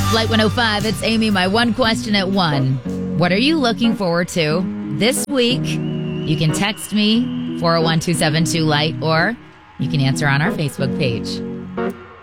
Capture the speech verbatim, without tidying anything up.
Flight one oh five, it's Amy. My one question at one. What are you looking forward to this week? You can text me, four oh one, two seven two, LIGHT, or you can answer on our Facebook page.